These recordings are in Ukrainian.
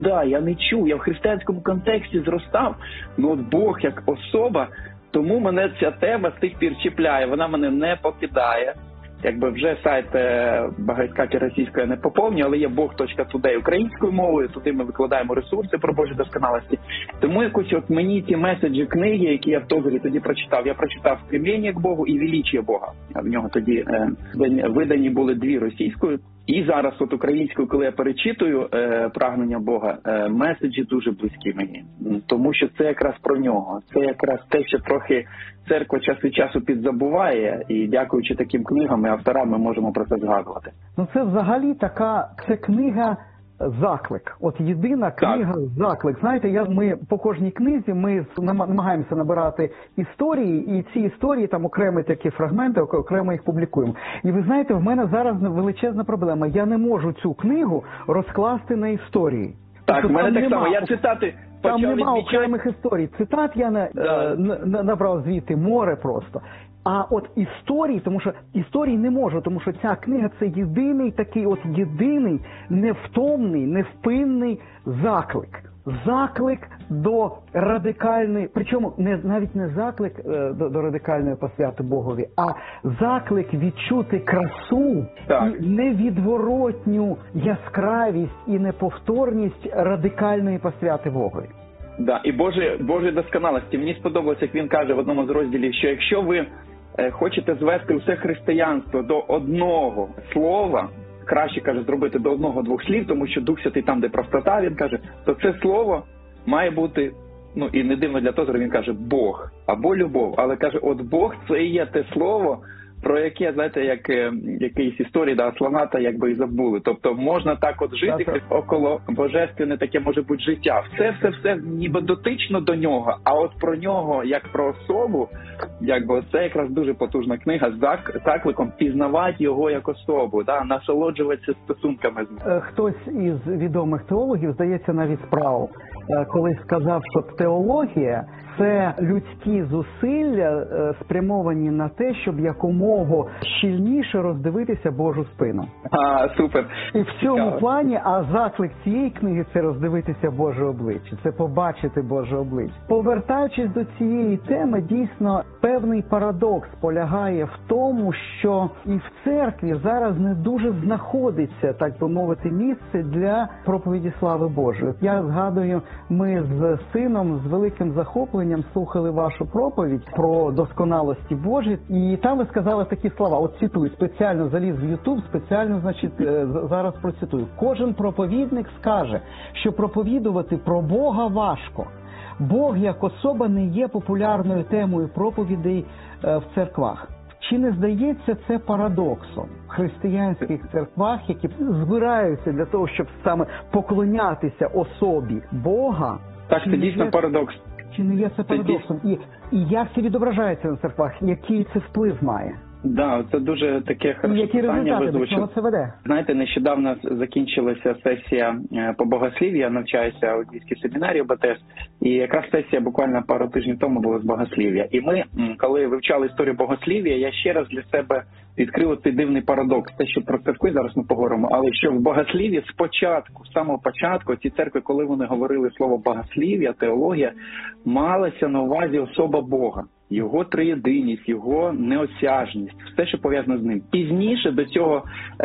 Да, я не чув, я в християнському контексті зростав, от Бог як особа, тому мене ця тема з тих пір чіпляє, вона мене не покидає. Якби вже сайт багатька російською не поповнює, але є Бог.Today українською мовою, туди ми викладаємо ресурси про Божі досконалості. Тому якось от мені ті меседжі книги, які я в Тогорі тоді прочитав, я прочитав «Стремлення к Богу» і «Величие Бога». А в нього тоді видані були дві російською. І зараз от українською, коли я перечитую «Прагнення Бога», меседжі дуже близькі мені. Тому що це якраз про нього. Це якраз те, що трохи церква час від часу підзабуває. І дякуючи таким книгам і авторам ми можемо про це згадувати. Ну це взагалі це книга заклик. От єдина книга заклик. Знаєте, ми по кожній книзі ми намагаємося набирати історії, і ці історії там окремі такі фрагменти, окремо їх публікуємо. І ви знаєте, в мене зараз величезна проблема. Я не можу цю книгу розкласти на історії. Так, в мене так само. Я цитати там нема окремих історій. Цитат я набрав звідти море просто. А от історії, тому що історії не можу, тому що ця книга – це єдиний такий єдиний, невтомний, невпинний заклик. Заклик до радикальної, причому навіть не заклик до радикальної посвяти Богові, а заклик відчути красу і невідворотню яскравість і неповторність радикальної посвяти Богові. Да, і Божої досконалості. Мені сподобалося, як він каже в одному з розділів, що якщо ви хочете звести все християнство до одного слова, краще, каже, зробити до одного-двох слів, тому що Дух Святий там, де простота, він каже, то це слово має бути, і не дивно для того, він каже, Бог або любов. Але каже, от Бог – це і є те слово, про яке, знаєте, як якісь історії, слоната якби і забули. Тобто можна так от жити около божественне, таке може бути життя. Все ніби дотично до нього, а от про нього, як про особу, якби це якраз дуже потужна книга з закликом пізнавати його як особу, насолоджуватися стосунками з ним. Хтось із відомих теологів, здається, навіть Спрау, коли сказав, що теологія – це людські зусилля, спрямовані на те, щоб якомога щільніше роздивитися Божу спину. Супер. І в цьому плані, заклик цієї книги – це роздивитися Боже обличчя, це побачити Боже обличчя. Повертаючись до цієї теми, дійсно, певний парадокс полягає в тому, що і в церкві зараз не дуже знаходиться, так би мовити, місце для проповіді слави Божої. Я згадую, ми з сином з великим захопленням слухали вашу проповідь про досконалості Божі, і там ви сказали такі слова, от цитую, спеціально заліз в YouTube, спеціально, зараз процитую. Кожен проповідник скаже, що проповідувати про Бога важко. Бог як особа не є популярною темою проповідей в церквах. Чи не здається це парадоксом в християнських церквах, які збираються для того, щоб саме поклонятися особі Бога? Так, це дійсно парадокс. Чи не є це парадоксом? І як це відображається на церквах? Який це вплив має? Да, це дуже таке хороше питання. Які результати, до чого це веде? Знаєте, нещодавно закінчилася сесія по богослів'ю, я навчаюся у Львівській семінарії ОБТС, і якраз сесія буквально пару тижнів тому була з богослів'я. І ми, коли вивчали історію богослів'я, я ще раз для себе відкрив цей дивний парадокс. Те, що про церкви зараз ми поговоримо, але що в богослів'ї спочатку, з самого початку, ці церкви, коли вони говорили слово богослів'я, теологія, малася на увазі особа Бога. Його триєдиність, його неосяжність, все, що пов'язано з ним. Пізніше до цього,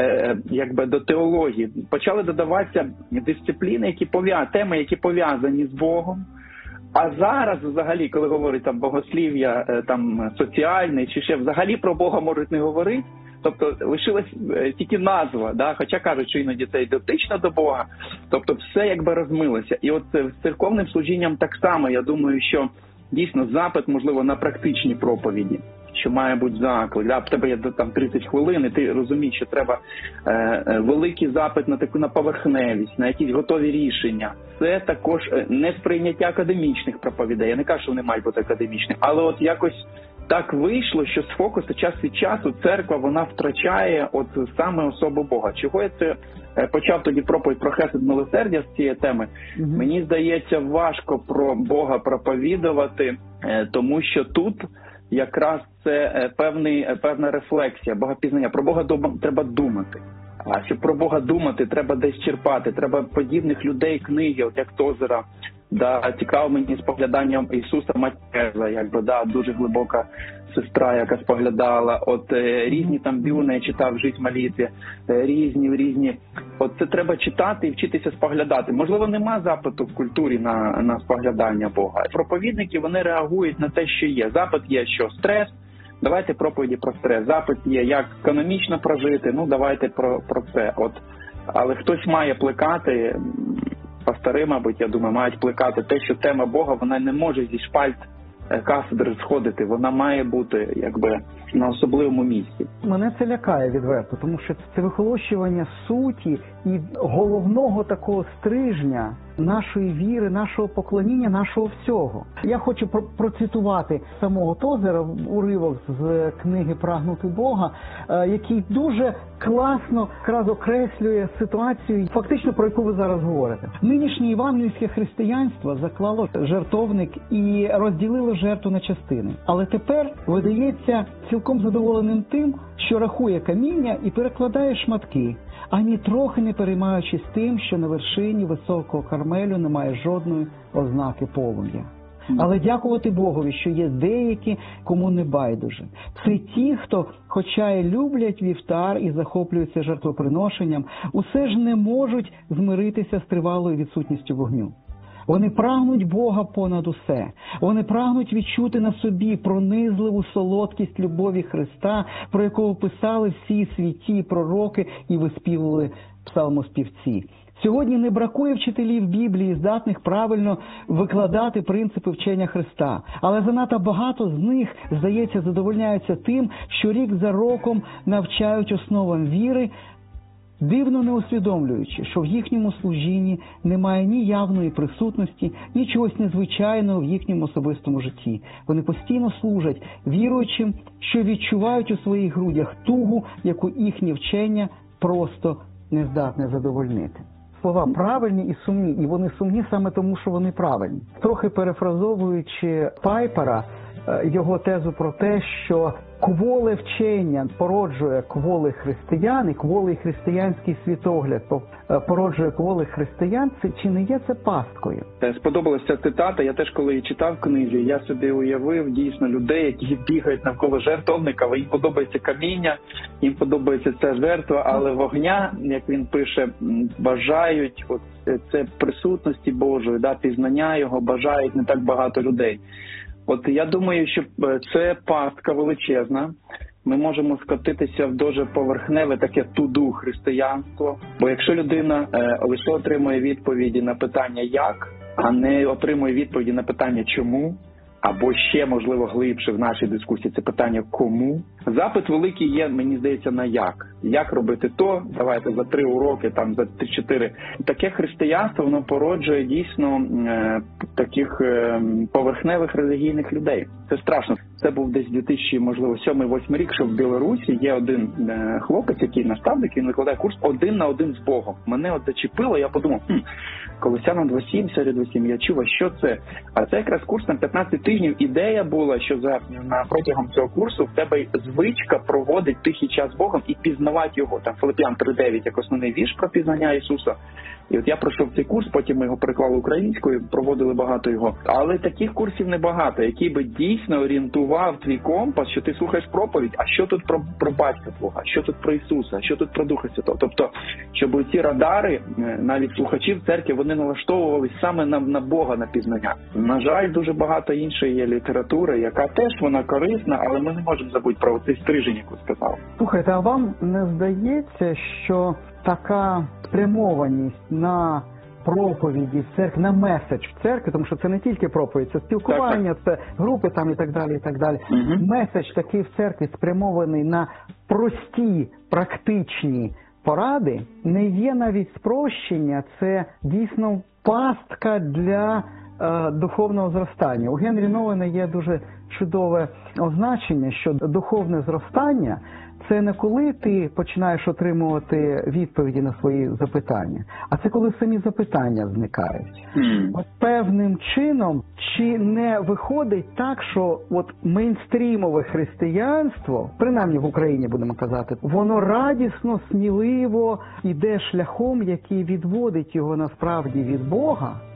до теології, почали додаватися дисципліни, теми, які пов'язані з Богом. А зараз, взагалі, коли говорять там богослів'я, там соціальне, чи ще взагалі про Бога можуть не говорити, тобто лишилась тільки назва, хоча кажуть, що іноді це дотично до Бога, тобто все якби розмилося. І от з церковним служінням так само, я думаю, що дійсно запит, можливо, на практичні проповіді, що має бути заклик. В тебе є там 30 хвилин, і ти розумієш, що треба великий запит на поверхневість, на якісь готові рішення. Це також не сприйняття академічних проповідей. Я не кажу, що вони мають бути академічні, але от якось так вийшло, що з фокусу час від часу церква, вона втрачає от саме особу Бога. Чого я це почав тоді проповідь про хесед милосердя з цієї теми? Мені здається, важко про Бога проповідувати, тому що тут якраз це певна рефлексія, богопізнання. Про Бога треба думати. А щоб про Бога думати, треба десь черпати, треба подібних людей, книги, от як Тозера. Да, цікаво мені спогляданням Ісуса Матєза, дуже глибока сестра, яка споглядала. От різні там Бюна, я читав «Жить в молитві», різні. От це треба читати і вчитися споглядати. Можливо, нема запиту в культурі на споглядання Бога. Проповідники, вони реагують на те, що є. Запит є, що стрес. Давайте проповіді про стрес. Запит є, як економічно прожити. Давайте про це. Але хтось має плекати. Пастори, мабуть, я думаю, мають плекати те, що тема Бога, вона не може зі шпальт кафедри сходити, вона має бути на особливому місці. Мене це лякає відверто, тому що це вихолощування суті і головного такого стрижня нашої віри, нашого поклоніння, нашого всього. Я хочу процитувати самого Тозера, уривок з книги «Прагнути Бога», який дуже класно якраз окреслює ситуацію, фактично про яку ви зараз говорите. Нинішнє євангельське християнство заклало жертовник і розділило жертву на частини. Але тепер видається цілком задоволеним тим, що рахує каміння і перекладає шматки, ані трохи не переймаючись тим, що на вершині високого Кармелю немає жодної ознаки полум'я. Але дякувати Богові, що є деякі, кому не байдуже. Це ті, хто, хоча й люблять вівтар і захоплюються жертвоприношенням, усе ж не можуть змиритися з тривалою відсутністю вогню. Вони прагнуть Бога понад усе. Вони прагнуть відчути на собі пронизливу солодкість любові Христа, про якого писали всі святі пророки і виспівували псалмоспівці. Сьогодні не бракує вчителів Біблії, здатних правильно викладати принципи вчення Христа. Але занадто багато з них, здається, задовольняються тим, що рік за роком навчають основам віри, дивно не усвідомлюючи, що в їхньому служінні немає ні явної присутності, ні чогось незвичайного в їхньому особистому житті. Вони постійно служать віруючим, що відчувають у своїх грудях тугу, яку їхнє вчення просто не здатне задовольнити. Слова правильні і сумні, і вони сумні саме тому, що вони правильні. Трохи перефразовуючи Пайпера, його тезу про те, що кволе вчення породжує кволих християн, і кволий християнський світогляд породжує кволих християн, чи не є це пасткою? Сподобалася цитата, я теж коли її читав в книзі, я собі уявив дійсно людей, які бігають навколо жертовника, але їм подобається каміння, їм подобається ця жертва, але вогня, як він пише, бажають це присутності Божої, пізнання його бажають не так багато людей. От я думаю, що це пастка величезна. Ми можемо скотитися в дуже поверхневе таке туду християнство. Бо якщо людина лише отримує відповіді на питання «як», а не отримує відповіді на питання «чому», або ще, можливо, глибше в нашій дискусії це питання «кому?», запит великий є, мені здається, на «як». Як робити то, давайте за 3 уроки, за 3-4. Таке християнство, воно породжує дійсно таких поверхневих релігійних людей. Це страшно. Це був десь 2007-2008 рік, що в Білорусі є один хлопець, який наставник, він викладає курс 1 на 1 з Богом. Мене зачепило, я подумав, Колосянам 2.7, серед 2.7, я чув, а що це? А це якраз курс на 15 тижнів. Ідея була, що протягом цього курсу в тебе звичка проводить тихий час з Богом і пізнавати його. Там Филип'ян 3.9 як основний вірш про пізнання Ісуса. І от я пройшов цей курс, потім ми його переклали українською, проводили багато його. Але таких курсів небагато, який би дійсно орієнтував твій компас, що ти слухаєш проповідь, а що тут про батька твого, а що тут про Ісуса, а що тут про Духа Святого. Тобто, щоб ці радари, навіть слухачів церкви, вони налаштовувалися саме на Бога, на пізнання. На жаль, дуже багато іншої є літератури, яка теж вона корисна, але ми не можемо забути про цей стрижень, яку сказав. Слухайте, а вам не здається, що така спрямованість на проповіді в церкві, на меседж в церкві, тому що це не тільки проповідь, це спілкування, це групи і так далі, і так далі. Меседж такий в церкві спрямований на прості, практичні поради, не є навіть спрощення, це дійсно пастка для духовного зростання. У Генрі Новена є дуже чудове означення, що духовне зростання – це не коли ти починаєш отримувати відповіді на свої запитання, а це коли самі запитання зникають. От певним чином, чи не виходить так, що от мейнстрімове християнство, принаймні в Україні будемо казати, воно радісно, сміливо йде шляхом, який відводить його насправді від Бога,